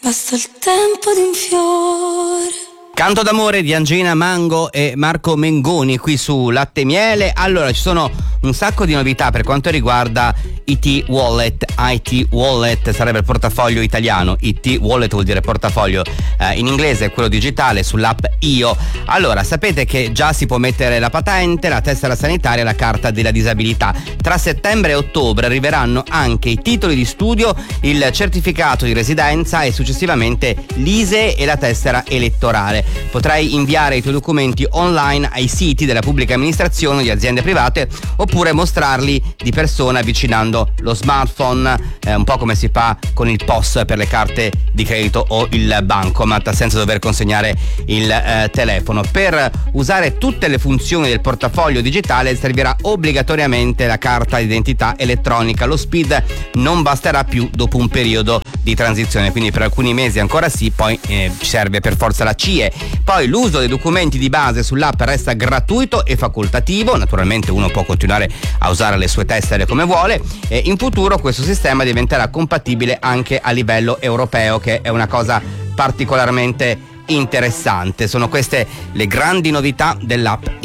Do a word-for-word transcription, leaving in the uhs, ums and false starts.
basta il tempo di un fiore. Canto d'amore di Angina Mango e Marco Mengoni qui su Latte e Miele. Allora, ci sono un sacco di novità per quanto riguarda I T Wallet. I T Wallet sarebbe il portafoglio italiano, I T Wallet vuol dire portafoglio eh, in inglese, è quello digitale sull'app Io. Allora, sapete che già si può mettere la patente, la tessera sanitaria e la carta della disabilità. Tra settembre e ottobre arriveranno anche i titoli di studio, il certificato di residenza e successivamente l'I S E e la tessera elettorale. Potrai inviare i tuoi documenti online ai siti della pubblica amministrazione, di aziende private, oppure mostrarli di persona avvicinando lo smartphone, eh, un po' come si fa con il P O S per le carte di credito o il bancomat, senza dover consegnare il eh, telefono. Per usare tutte le funzioni del portafoglio digitale servirà obbligatoriamente la carta d'identità elettronica. Lo S P I D non basterà più dopo un periodo di transizione, quindi per alcuni mesi ancora sì, poi eh, ci serve per forza la C I E. Poi l'uso dei documenti di base sull'app resta gratuito e facoltativo, naturalmente uno può continuare a usare le sue tessere come vuole, e in futuro questo sistema diventerà compatibile anche a livello europeo, che è una cosa particolarmente interessante. Sono queste le grandi novità dell'app